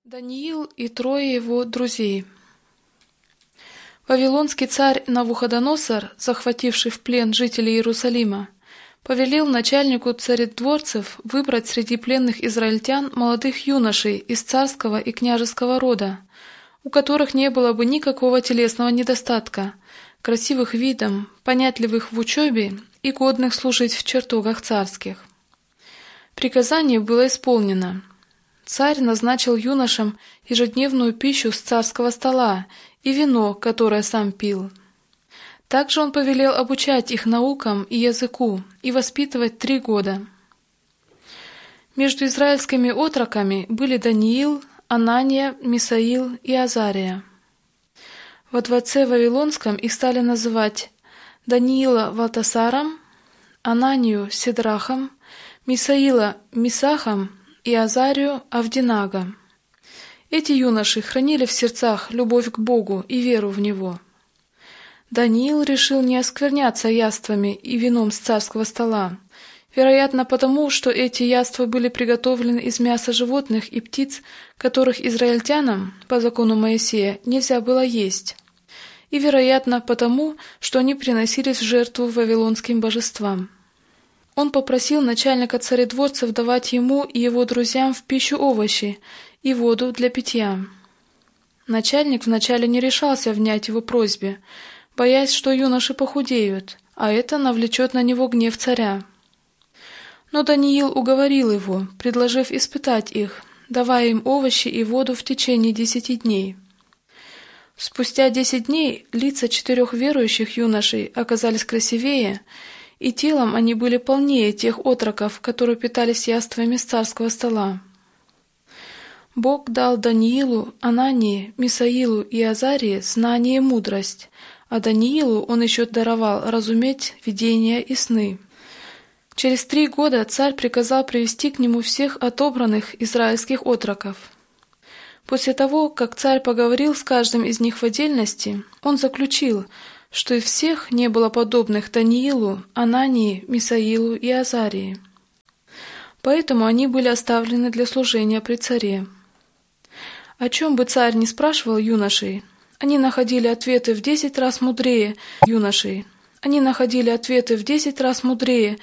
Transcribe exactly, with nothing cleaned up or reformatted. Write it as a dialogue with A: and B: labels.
A: Даниил и трое его друзей. Вавилонский царь Навуходоносор, захвативший в плен жителей Иерусалима, повелел начальнику царедворцев выбрать среди пленных израильтян молодых юношей из царского и княжеского рода, у которых не было бы никакого телесного недостатка, красивых видом, понятливых в учебе и годных служить в чертогах царских. Приказание было исполнено. Царь назначил юношам ежедневную пищу с царского стола и вино, которое сам пил. Также он повелел обучать их наукам и языку и воспитывать три года. Между израильскими отроками были Даниил, Анания, Мисаил и Азария. Во дворце Вавилонском их стали называть Даниила Валтасаром, Ананию Седрахом, Мисаила Мисахом и Азарию Авдинага. Эти юноши хранили в сердцах любовь к Богу и веру в Него. Даниил решил не оскверняться яствами и вином с царского стола, вероятно потому, что эти яства были приготовлены из мяса животных и птиц, которых израильтянам, по закону Моисея, нельзя было есть, и, вероятно, потому, что они приносились в жертву вавилонским божествам. Он попросил начальника царедворцев давать ему и его друзьям в пищу овощи и воду для питья. Начальник вначале не решался внять его просьбе, боясь, что юноши похудеют, а это навлечет на него гнев царя. Но Даниил уговорил его, предложив испытать их, давая им овощи и воду в течение десяти дней. Спустя десять дней лица четырех верующих юношей оказались красивее, и телом они были полнее тех отроков, которые питались яствами с царского стола. Бог дал Даниилу, Анании, Мисаилу и Азарии знание и мудрость, а Даниилу он еще даровал разуметь видения и сны. Через три года царь приказал привести к нему всех отобранных израильских отроков. После того, как царь поговорил с каждым из них в отдельности, он заключил, что из всех не было подобных Даниилу, Анании, Мисаилу и Азарии. Поэтому они были оставлены для служения при царе. О чем бы царь ни спрашивал юношей, они находили ответы в десять раз мудрее юношей. Они находили ответы в десять раз мудрее